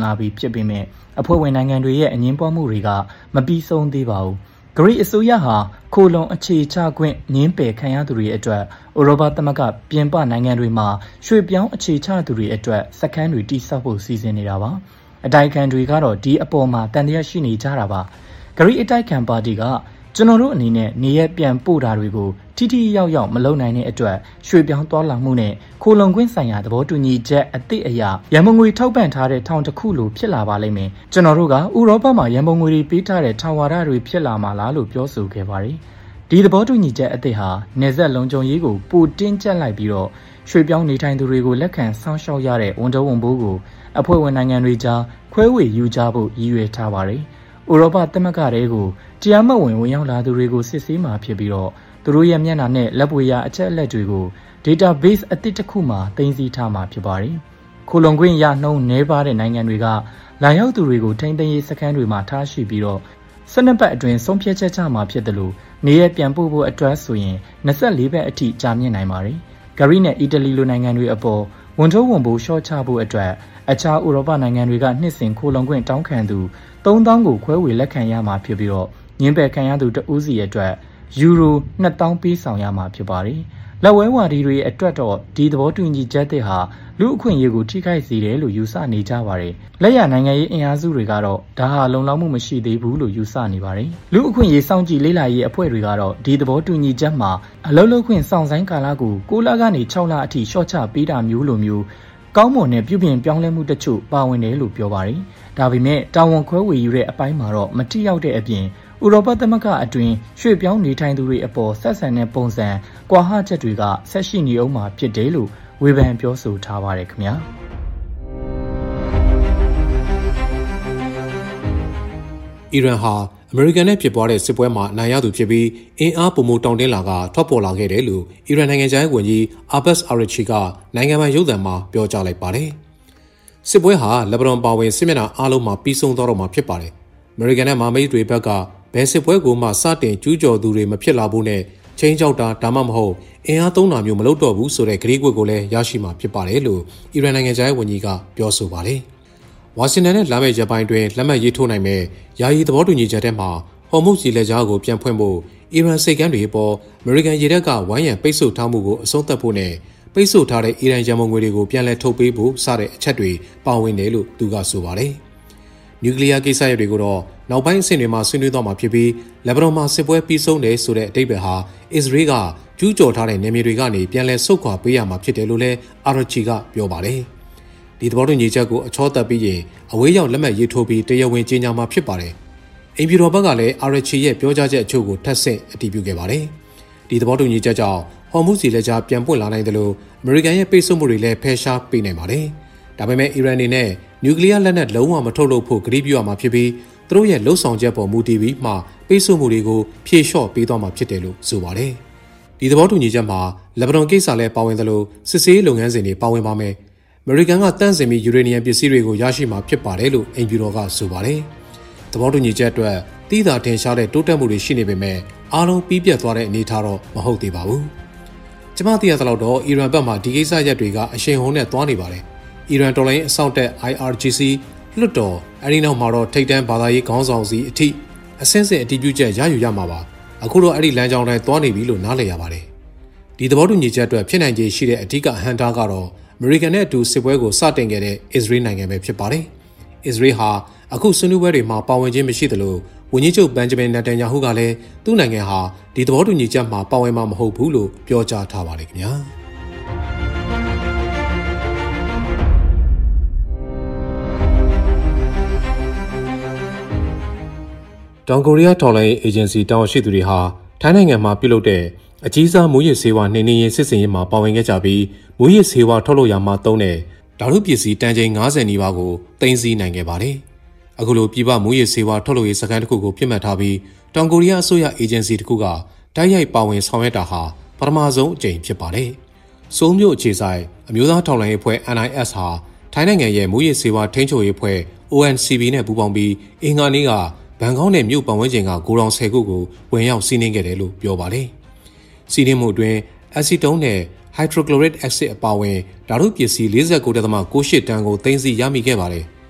လာပြီးဖြစ်ပေမဲ့အဖွဲ့ဝင်နိုင်ငံတွေရဲ့အငင်းပွားမှုတွေကမပြီးဆုံးသေးပါဘူးဂရိအစိုးရဟာခိုလုံအခြေချခွင့်ငင်းပယ်ခံရသူတွေအတွက်ဥရောပသမဂ္ဂပြင်ပနိုင်ငံတွေမှာရွှေ့ပြောင်းအခြေချသူတွေအတွက်စခန်းတွေတိစောက်ဖို့စီစဉ်နေတာပါအတိုက်ခံတွေကတော့ဒီအပေါ်မှာတန်တရားရှိနေကြတာပါဂရိအတိုက်ခံပါတီကကျွန်တော်တို့အနေနဲ့နေရပြန်ပို့တာတွေကိုထိထိရောက်ရောက်မလုပ်နိုင်တဲ့အတွက်ရွှေ့ပြောင်းသွားလာမှုနဲ့ခိုလုံခွင့်ဆိုင်ရာသဘောတူညီချက်အသစ်အရရန်ပုံငွေထောက်ပံ့ထားတဲ့ထောင်တစ်ခုလိုဖြစ်လာပါလိမ့်မယ်ကျွန်တော်တို့ကဥရောပမှာရန်ပုံငွေတွေပေးထားတဲ့ထောင်ဝါဒတွေဖြစ်လာမှာလားလို့ပြောဆိုခဲ့ပါတယ်ဒီသဘောတူညီချက်အသစ်ဟာနေဆက်လုံခြုံရေးကိုပိုတင်းကျပ်လိုက်ပြီးတော့ရွှေ့ပြောင်းနေထိုင်သူတွေကိုလက်ခံစောင့်ရှောက်ရတဲ့ဝန်တော်ဝန်ဘိုးကိုအဖွဲ့ဝင်နိုင်ငံတွေကြားခွဲဝေယူကြဖို့ရည်ရွယ်ထားပါတယ်ဥရောပသမဂ္ဂတွေကိုတရားမဝင်ဝင်ရောက်လာသူတွေကိုစစ်ဆေးမှာဖြစ်ပြီးတော့သူတို့ရဲ့မျက်နှာနဲ့လက်ပွေရအချက်အလက်တွေကို database အသစ်တစ်ခုမှာသိမ်းဆည်းထားမှာဖြစ်ပါတယ်။ခိုလုံခွင့်ရနှုန်းနည်းပါးတဲ့နိုင်ငံတွေကလာရောက်သူတွေကိုထိန်းသိမ်းရေးစခန်းတွေမှာထားရှိပြီးတော့12ပတ်အတွင်းဆုံးဖြတ်ချက်ချမှာဖြစ်တယ်လို့နေရပြန်ပို့ဖို့အတွက်ဆိုရင်24ပတ်အထိကြာမြင့်နိုင်ပါတယ်။ဂရိနဲ့အီတလီလိုနိုင်ငံတွေအပေါ်ဝန်ထုတ်ဝန်ပိုးလျှော့ချဖို့အတွက်အခြားဥရောပနိုင်ငံတွေကနှစ်စဉ်ခိုလုံခွင့်တောင်းခံသူ3000ကိုခွဲဝေလက်ခံရမှာဖြစ်ပြီးတော့ငင်းပယ်ခံရသူတဦးစီအတွက်ယူရို2000ပေးဆောင်ရမှာဖြစ်ပါတယ်။လက်ဝဲဝါဒီတွေအတွက်တော့ဒီသဘောတူညီချက်တွေဟာလူအခွင့်အရေးကိုထိခိုက်စေတယ်လို့ယူဆနေကြပါတယ်။လက်ရနိုင်ငံရေးအင်အားစုတွေကတော့ဒါဟာလုံလောက်မှုမရှိသေးဘူးလို့ယူဆနေပါတယ်။လူအခွင့်အရေးစောင့်ကြည့်လေ့လာရေးအဖွဲ့တွေကတော့ဒီသဘောတူညီချက်မှာအလုပ်လုပ်ခွင့်စောင့်ဆိုင်ကာလကို6လကနေ6လအထိလျှော့ချပေးတာမျိုးလိုမျိုးကောင်းမွန်တဲ့ပြုပြင်ပြောင်းလဲမှုတချို့ပါဝင်တယ်လို့ပြောပါတယ်။ဒါပေမဲ့တာဝန်ခွဲဝေယူတဲ့အပိုင်းမှာတော့မတိရောက်တဲ့အပြင်ဥရောပသမဂ္ဂအတွင်းရွှေ့ပြောင်းနေထိုင်သူတွေအပေါ်ဆက်ဆံတဲ့ပုံစံကွာဟချက်တွေကဆက်ရှိနေအောင်မှာဖြစ်တယ်လို့ဝေဖန်ပြောဆိုထားပါတယ်ခင်ဗျာအီရန်ဟာအမေရိကန်နဲ့ဖြစ်ပွားတဲ့စစ်ပွဲမှာနိုင်ရသူဖြစ်ပြီးအင်အားပုံမှုတောင်းတင်းလာကထွက်ပေါ်လာခဲ့တယ်လို့အီရန်နိုင်ငံခြားရေးဝန်ကြီးအာဘတ်အာရချီကနိုင်ငံပိုင်ရုပ်သံမှာပြောကြားလိုက်ပါတယ်စစ်ပွဲဟာလက်ဘနွန်ပါဝင်စစ်မျက်နှာအားလုံးမှာပြီးဆုံးသွားတော့မှာဖြစ်ပါတယ်အမေရိကန်နဲ့မဟာမိတ်တွေဘက်ကဘယ်စစ်ပွဲကိုမှစတင်ကျူးကျော်သူတွေမဖြစ်လာဘူးနဲ့ချင်းချောက်တာဒါမှမဟုတ်အင်အားသုံးတာမျိုးမလုပ်တော့ဘူးဆိုတဲ့ကတိကွက်ကိုလည်းရရှိမှာဖြစ်ပါတယ်လို့အီရန်နိုင်ငံခြားရေးဝန်ကြီးကပြောဆိုပါတယ်။ဝါရှင်တန်နဲ့လာမယ့်ရက်ပိုင်းတွင်လက်မှတ်ရေးထိုးနိုင်မဲ့ယာယီသဘောတူညီချက်ထဲမှာဟော်မုတ်ရေလက်ကြားကိုပြန်ဖွင့်ဖို့အီရန်စိတ်ကမ်းတွေပေါ်အမေရိကန်ရေတပ်ကဝိုင်းရံပိတ်ဆို့ထားမှုကိုအဆုံးသတ်ဖို့နဲ့ပိတ်ဆို့ထားတဲ့အီရန်ရန်ပုံငွေတွေကိုပြန်လည်ထုတ်ပေးဖို့စတဲ့အချက်တွေပါဝင်တယ်လို့သူကဆိုပါတယ်။နျူကလ িয়ার ကိစ္စရပ်တွေကိုတော့နောက်ပိုင်းအဆင့်တွေမှာဆွေးနွေးသွားမှာဖြစ်ပြီးလက်ဘနွန်မှာစစ်ပွဲပြီးဆုံးတယ်ဆိုတဲ့အဓိပ္ပာယ်ဟာအစ္စရေးကကျူးကျော်ထားတဲ့နယ်မြေတွေကနေပြန်လည်ဆုတ်ခွာပေးရမှာဖြစ်တယ်လို့လည်းအာရချီကပြောပါတယ်။ဒီသဘောတူညီချက်ကိုအချောသက်ပြီးရင်အဝေးရောက်လက်မှတ်ရေးထိုးပြီးတရားဝင်ကြေညာမှာဖြစ်ပါတယ်။အိမ်ဖြူတော်ဘက်ကလည်းအာရချီရဲ့ပြောကြားချက်အချို့ကိုထပ်ဆင့်အတည်ပြုခဲ့ပါတယ်။ဒီသဘောတူညီချက်ကြောင့်ဟော်မုစီလက်ကြားပြန်ပွင့်လာနိုင်တယ်လို့အမေရိကန်ရဲ့ပိတ်ဆို့မှုတွေလည်းဖယ်ရှားပေးနိုင်ပါတယ်။ဒါပေမဲ့အီရန်အနေနဲ့နျူကလ িয়ার လက်နက်လုံးဝမထုတ်လုပ်ဖို့ကတိပြုရမှာဖြစ်ပြီးသူတို့ရဲ့လှုပ်ဆောင်ချက်ပေါ်မူတည်ပြီးမှပိတ်ဆို့မှုတွေကိုဖြေလျှော့ပေးသွားမှာဖြစ်တယ်လို့ဆိုပါတယ်။ဒီသဘောတူညီချက်မှာလက်ဘနွန်ကိစ္စလည်းပါဝင်သလိုစစ်ဆေးလုပ်ငန်းစဉ်တွေပါဝင်ပါမယ်။အမေရိကန်ကတန့်စင်ပြီးယူရေနီယံပစ္စည်းတွေကိုရရှိမှာဖြစ်ပါတယ်လို့အိမ်ဖြူတော်ကဆိုပါတယ်။သဘောတူညီချက်အတွက်တိသာထင်ရှားတဲ့တိုးတက်မှုတွေရှိနေပေမဲ့အားလုံးပြီးပြတ်သွားတဲ့အနေအထားတော့မဟုတ်သေးပါဘူး။ကျမသိရသလောက်တော့အီရန်ဘက်မှဒီကိစ္စရပ်တွေကအရှိန်ဟုန်နဲ့သွားနေပါတယ်။အီရန်တော်လိုင်းအစောင့်တက် IRGC လွတ်တော်အဲဒီနောက်မှာတော့ထိပ်တန်းဘာသာရေးခေါင်းဆောင်စီအထိအဆင့်ဆင့်အတည်ပြုချက်ရယူရမှာပါအခုတော့အဲ့ဒီလမ်းကြောင်းတိုင်းသွားနေပြီလို့နားလည်ရပါတယ်ဒီသဘောတူညီချက်အတွက်ဖြစ်နိုင်ခြေရှိတဲ့အဓိကအဟန့်အတားကတော့အမေရိကန်နဲ့အတူစစ်ပွဲကိုစတင်ခဲ့တဲ့အစ္စရေးနိုင်ငံပဲဖြစ်ပါတယ်အစ္စရေးဟာအခုဆွေးနွေးပွဲတွေမှာပါဝင်ခြင်းမရှိသလိုဝန်ကြီးချုပ်ဘန်ဂျမင်နက်တန်ယာဟုကလည်းသူ့နိုင်ငံဟာဒီသဘောတူညီချက်မှာပါဝင်မှာမဟုတ်ဘူးလို့ပြောကြားထားပါတယ်ခင်ဗျာတောင်ကိုရီးယားထောက်လှမ်းရေးအေဂျင်စီတာဝန်ရှိသူတွေဟာထိုင်းနိုင်ငံမှာပြုလုပ်တဲ့အကြီးစားမူရစ်ဆေးဝါးနှိမ်နင်းရေးစစ်စင်ရေးမှာပါဝင်ခဲ့ကြပြီးမူရစ်ဆေးဝါးထုတ်လုပ်ရာမှာသုံးတဲ့ဓာတုပစ္စည်းတန်ချိန်90နီးပါးကိုသိမ်းဆည်းနိုင်ခဲ့ပါတယ်။အခုလိုပြည်ပမူရစ်ဆေးဝါးထုတ်လုပ်ရေးစခန်းတစ်ခုကိုပြစ်မှတ်ထားပြီးတောင်ကိုရီးယားအစိုးရအေဂျင်စီတစ်ခုကတိုက်ရိုက်ပါဝင်ဆောင်ရွက်တာဟာပထမဆုံးအကြိမ်ဖြစ်ပါတယ်။ဆိုးမြို့အခြေဆိုင်အမျိုးသားထောက်လှမ်းရေးအဖွဲ့ NIS ဟာထိုင်းနိုင်ငံရဲ့မူရစ်ဆေးဝါးထိန်းချုပ်ရေးအဖွဲ့ ONCB နဲ့ပူးပေါင်းပြီးအင်္ဂါနေ့ကဘန်ကောက်နဲ့မြို့ပတ်ဝန်းကျင်ကဂိုဒေါင်10ခုကိုဝင်ရောက်စီးနင်းခဲ့တယ်လို့ပြောပါတယ်။စီးနင်းမှုအတွင်းအက်ဆီတုန်းနဲ့ဟိုက်ဒရိုကလိုရစ်အက်ဆစ်အပါအဝင်ဓာတုပစ္စည်း 49.98 တန်ကိုသိမ်းဆည်းရမိခဲ့ပါတယ်